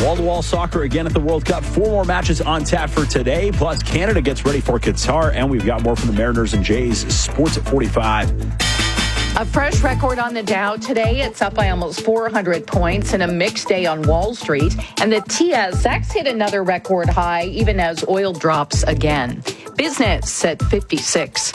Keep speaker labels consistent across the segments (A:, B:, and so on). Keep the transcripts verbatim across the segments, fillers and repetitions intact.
A: Wall-to-wall soccer again at the World Cup. Four more matches on tap for today. Plus, Canada gets ready for Qatar. And we've got more from the Mariners and Jays. Sports at forty-five.
B: A fresh record on the Dow today. It's up by almost four hundred points in a mixed day on Wall Street. And the T S X hit another record high, even as oil drops again. Business at fifty-six.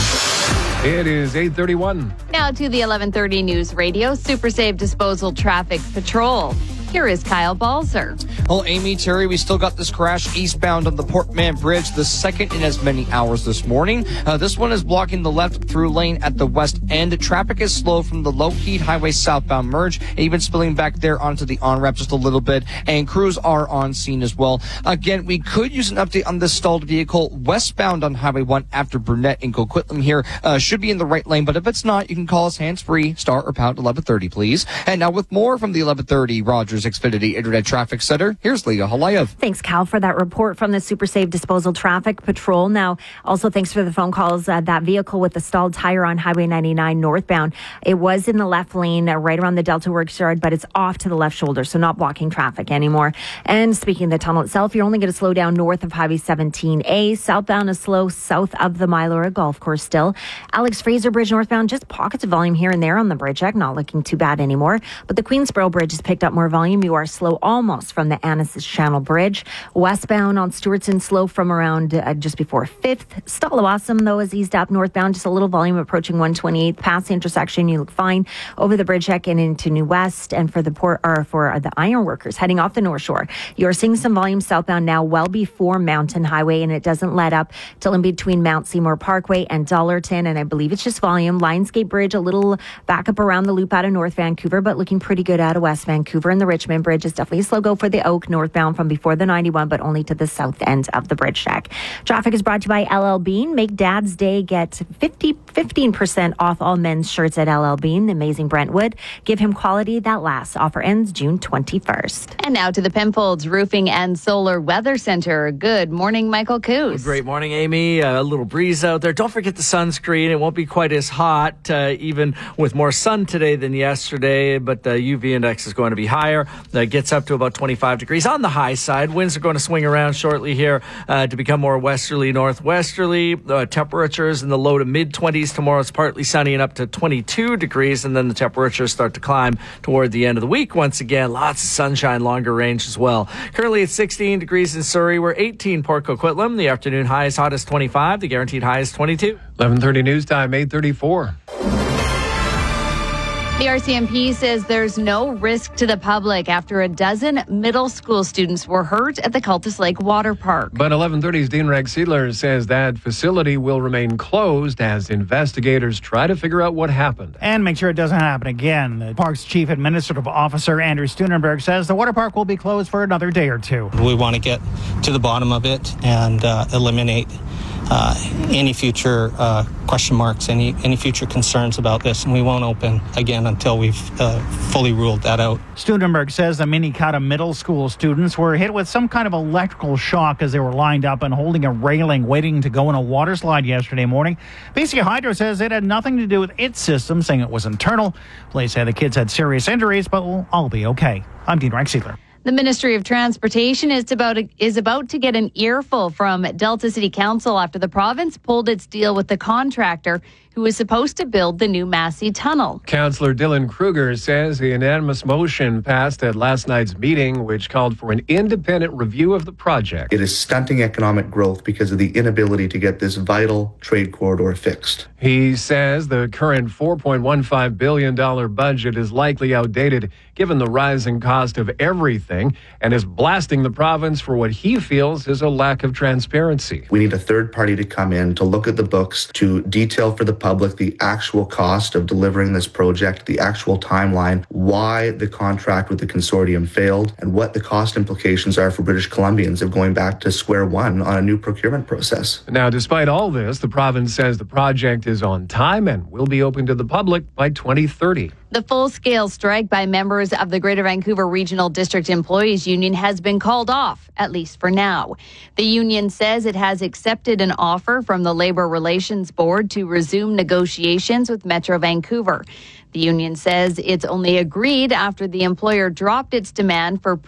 C: It is eight thirty-one.
D: Now to the eleven thirty News Radio Super Save Disposal Traffic Patrol. Here is Kyle Balzer.
E: Well, Amy, Terry, we still got this crash eastbound on the Port Mann Bridge, the second in as many hours this morning. Uh, this one is blocking the left through lane at the west end. Traffic is slow from the Lougheed Highway southbound merge, even spilling back there onto the on-ramp just a little bit, and crews are on scene as well. Again, we could use an update on this stalled vehicle westbound on Highway one after Burnett in Coquitlam here. Uh, should be in the right lane, but if it's not, you can call us hands-free, star or pound eleven thirty, please. And now with more from the eleven thirty Rogers Xfinity Internet Traffic Center, here's Leah Halayev.
F: Thanks, Cal, for that report from the Super Save Disposal Traffic Patrol. Now, also thanks for the phone calls. Uh, that vehicle with the stalled tire on Highway ninety-nine northbound, it was in the left lane uh, right around the Delta Works yard, but it's off to the left shoulder, so not blocking traffic anymore. And speaking of the tunnel itself, you're only going to slow down north of Highway seventeen A. Southbound is slow south of the Mylora Golf Course still. Alex Fraser Bridge northbound, just pockets of volume here and there on the bridge deck, not looking too bad anymore. But the Queensboro Bridge has picked up more volume. You are slow almost from the Annis Channel Bridge. Westbound on Stewartson, slow from around uh, just before fifth. Stallawasam, though, is eased up northbound, just a little volume approaching one twenty-eighth. Past the intersection, you look fine. Over the bridge deck and into New West, and for the port or for the ironworkers heading off the North Shore, you're seeing some volume southbound now, well before Mountain Highway, and it doesn't let up till in between Mount Seymour Parkway and Dollarton, and I believe it's just volume. Lionsgate Bridge, a little back up around the loop out of North Vancouver, but looking pretty good out of West Vancouver. And the Richmond Bridge is definitely a slow go for the Oak northbound from before the ninety-one, but only to the south end of the bridge deck. Traffic is brought to you by L L Bean. Make Dad's Day get fifty, fifteen percent off all men's shirts at L L Bean. The amazing Brentwood. Give him quality that lasts. Offer ends June twenty-first.
D: And now to the Penfolds Roofing and Solar Weather Center. Good morning, Michael Coos.
G: Great morning, Amy. Uh, a little breeze out there. Don't forget the sunscreen. It won't be quite as hot, uh, even with more sun today than yesterday, but the U V index is going to be higher. That gets up to about twenty-five degrees on the high side. Winds are going to swing around shortly here uh, to become more westerly, northwesterly. Uh, temperatures in the low to mid twenties. Tomorrow it's partly sunny and up to twenty-two degrees, and then the temperatures start to climb toward the end of the week. Once again, lots of sunshine, longer range as well. Currently it's sixteen degrees in Surrey. We're eighteen Port Coquitlam. The afternoon high is hot as twenty-five. The guaranteed high is twenty-two.
C: eleven thirty news time, eight thirty-four.
D: The R C M P says there's no risk to the public after a dozen middle school students were hurt at the Cultus Lake Water Park.
C: But eleven thirty's Dean Rex Seidler says that facility will remain closed as investigators try to figure out what happened.
H: And make sure it doesn't happen again. The park's chief administrative officer, Andrew Steunenberg, says the water park will be closed for another day or two.
I: We want to get to the bottom of it and uh, eliminate Uh, any future uh, question marks, any any future concerns about this, and we won't open again until we've uh, fully ruled that out.
H: Steunenberg says the Minnetonka middle school students were hit with some kind of electrical shock as they were lined up and holding a railing waiting to go in a water slide yesterday morning. B C Hydro says it had nothing to do with its system, saying it was internal. Police say the kids had serious injuries, but will all be okay. I'm Dean Rex Seidler.
D: The Ministry of Transportation is about is about to get an earful from Delta City Council after the province pulled its deal with the contractor who was supposed to build the new Massey Tunnel.
C: Councillor Dylan Kruger says the unanimous motion passed at last night's meeting, which called for an independent review of the project.
J: It is stunting economic growth because of the inability to get this vital trade corridor fixed.
C: He says the current four point one five billion dollars budget is likely outdated given the rising cost of everything and is blasting the province for what he feels is a lack of transparency.
J: We need a third party to come in to look at the books, to detail for the public the actual cost of delivering this project, the actual timeline, why the contract with the consortium failed, and what the cost implications are for British Columbians of going back to square one on a new procurement process.
C: Now, despite all this, the province says the project is on time and will be open to the public by twenty thirty.
D: The full-scale strike by members of the Greater Vancouver Regional District Employees Union has been called off, at least for now. The union says it has accepted an offer from the Labour Relations Board to resume negotiations with Metro Vancouver. The union says it's only agreed after the employer dropped its demand for